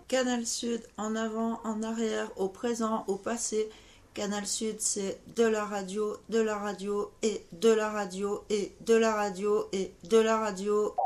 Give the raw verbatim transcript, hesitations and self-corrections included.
Canal Sud, en avant, en arrière, au présent, au passé. Canal Sud, c'est de la radio, de la radio et de la radio et de la radio et de la radio.